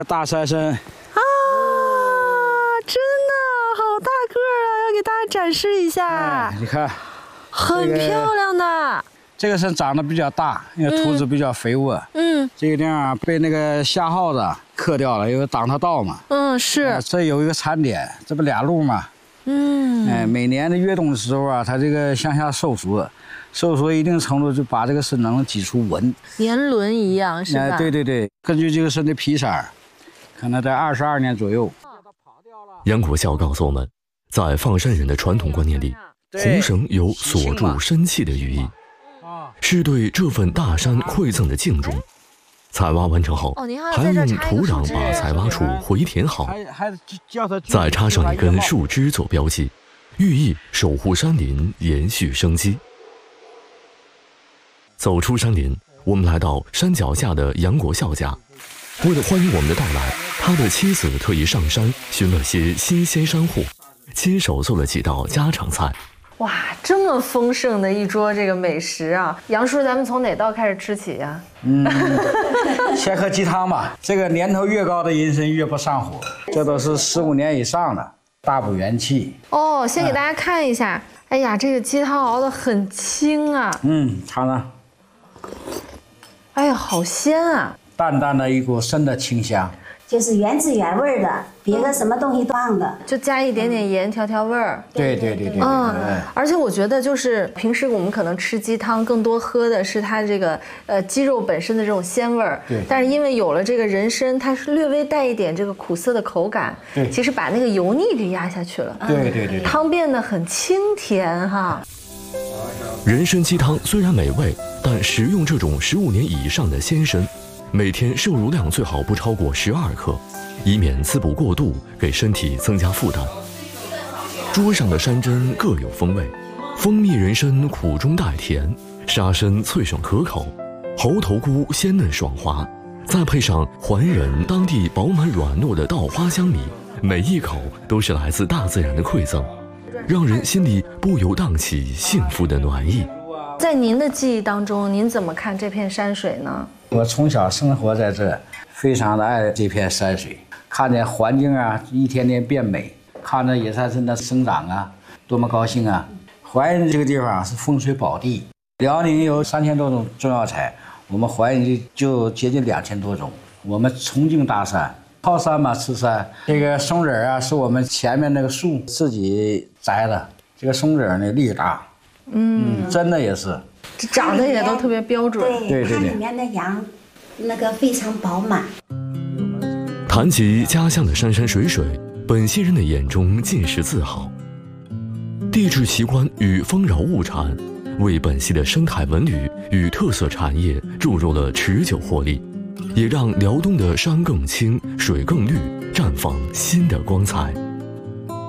大山参啊，真的好大个啊！要给大家展示一下， 你看， 很漂亮的。 这个参长得比较大，因为土质比较肥沃。这个地方被那个夏耗子克掉了，因为挡它道嘛。 是。 这有一个残点，这不俩路嘛。每年的越冬的时候啊，它这个向下收缩，收缩一定程度就把这个参能挤出纹， 年轮一样是吧？ 对，根据这个参的皮色，可能在22年左右。 杨国孝告诉我们，在放山人的传统观念里，红绳有锁住生气的寓意，是对这份大山馈赠的敬重。采挖完成后，还要用土壤把采挖处回填好，再插上一根树枝做标记，寓意守护山林，延续生机。走出山林，我们来到山脚下的杨国孝家。为了欢迎我们的到来，他的妻子特意上山寻了些新鲜山货，亲手做了几道家常菜。 哇，这么丰盛的一桌这个美食啊！杨叔，咱们从哪道开始吃起呀？ 先喝鸡汤吧。这个年头越高的人参越不上火，这都是15年以上的，大补元气。 先给大家看一下。哎呀，这个鸡汤熬得很清啊。 尝尝。 哎呀，好鲜啊！ 淡淡的一股参的清香。 就是原汁原味的，别的什么东西都放的， 就加一点点盐调味儿。 对。 而且我觉得就是平时我们可能吃鸡汤，更多喝的是它这个鸡肉本身的这种鲜味儿。 对。 但是因为有了这个人参，它是略微带一点这个苦涩的口感。 对。 其实把那个油腻给压下去了。 对。 汤变得很清甜哈。 人参鸡汤虽然美味，但食用这种15年以上的鲜参，每天摄入量最好不超过12克，以免滋补过度，给身体增加负担。桌上的山珍各有风味，蜂蜜人参苦中带甜，沙参脆爽可口，猴头菇鲜嫩爽滑，再配上还人当地饱满软糯的稻花香米，每一口都是来自大自然的馈赠，让人心里不由荡起幸福的暖意。 在您的记忆当中，您怎么看这片山水呢？ 我从小生活在这，非常的爱这片山水，看见环境啊一天天变美，看着野山参的生长啊，多么高兴啊！怀仁这个地方是风水宝地，辽宁有3000多种中药材，我们怀仁就接近2000多种。我们崇敬大山，靠山嘛吃山。这个松仁啊，是我们前面那个树自己摘的，这个松仁呢力大，真的也是。 这长得也都特别标准。 对，它里面的羊那个非常饱满。 谈及家乡的山山水水，本溪人的眼中尽是自豪。地质奇观与丰饶物产，为本溪的生态文旅与特色产业注入了持久活力，也让辽东的山更青、水更绿，绽放新的光彩。